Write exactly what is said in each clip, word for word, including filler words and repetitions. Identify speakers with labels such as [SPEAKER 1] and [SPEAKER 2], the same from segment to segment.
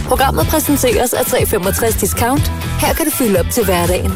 [SPEAKER 1] Programmet præsenteres af tre femogtres Discount. Her kan du fylde op til hverdagen.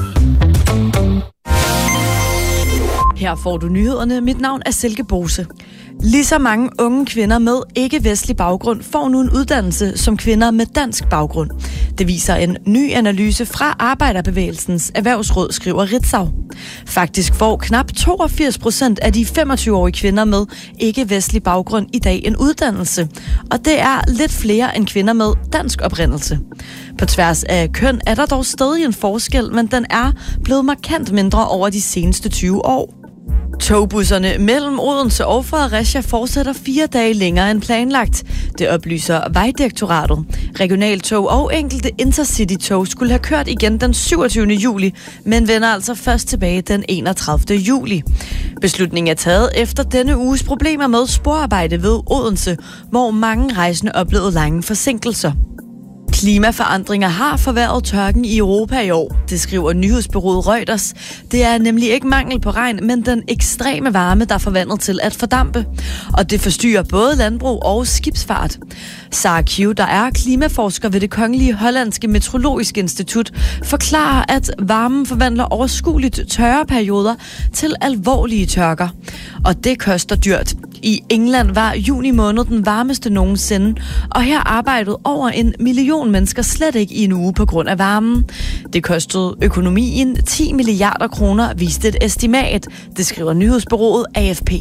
[SPEAKER 2] Her får du nyhederne. Mit navn er Silke Bose. Lige så mange unge kvinder med ikke-vestlig baggrund får nu en uddannelse som kvinder med dansk baggrund. Det viser en ny analyse fra Arbejderbevægelsens Erhvervsråd, skriver Ritzau. Faktisk får knap toogfirs procent af de femogtyve-årige kvinder med ikke-vestlig baggrund i dag en uddannelse. Og det er lidt flere end kvinder med dansk oprindelse. På tværs af køn er der dog stadig en forskel, men den er blevet markant mindre over de seneste tyve år. Togbusserne mellem Odense og Fredericia fortsætter fire dage længere end planlagt. Det oplyser Vejdirektoratet. Regionaltog og enkelte Intercity-tog skulle have kørt igen den syvogtyvende juli, men vender altså først tilbage den enogtredivte juli. Beslutningen er taget efter denne uges problemer med sporarbejde ved Odense, hvor mange rejsende oplevede lange forsinkelser. Klimaforandringer har forværret tørken i Europa i år, det skriver nyhedsbureauet Reuters. Det er nemlig ikke mangel på regn, men den ekstreme varme, der er forvandlet til at fordampe. Og det forstyrrer både landbrug og skibsfart. Sarah Q, der er klimaforsker ved det Kongelige Hollandske Meteorologiske Institut, forklarer, at varmen forvandler overskueligt tørre perioder til alvorlige tørker. Og det koster dyrt. I England var juni måned den varmeste nogensinde, og her arbejdede over en million mennesker slet ikke i en uge på grund af varmen. Det kostede økonomien ti milliarder kroner, viste et estimat, det skriver nyhedsbureauet A F P.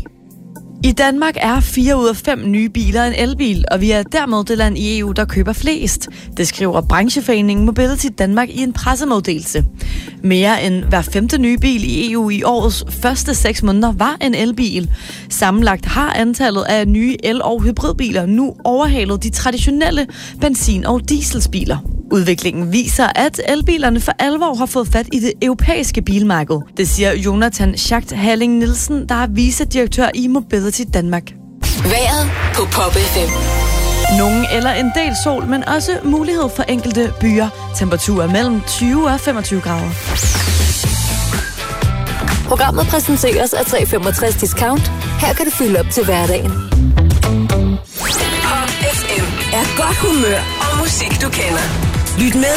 [SPEAKER 2] I Danmark er fire ud af fem nye biler en elbil, og vi er dermed det land i E U, der køber flest. Det skriver brancheforeningen Mobility Danmark i en pressemeddelelse. Mere end hver femte nye bil i E U i årets første seks måneder var en elbil. Sammenlagt har antallet af nye el- og hybridbiler nu overhalet de traditionelle benzin- og dieselbiler. Udviklingen viser, at elbilerne for alvor har fået fat i det europæiske bilmarked. Det siger Jonathan Schacht Halling Nielsen, der er vicedirektør i Mobility Danmark.
[SPEAKER 1] Vejret på Pop F M.
[SPEAKER 2] Nogen eller en del sol, men også mulighed for enkelte byer. Temperaturer mellem tyve og femogtyve grader.
[SPEAKER 1] Programmet præsenteres af tre femogtres Discount. Her kan du fylde op til hverdagen.
[SPEAKER 3] Pop F M er godt humør og musik, du kender. Lyt med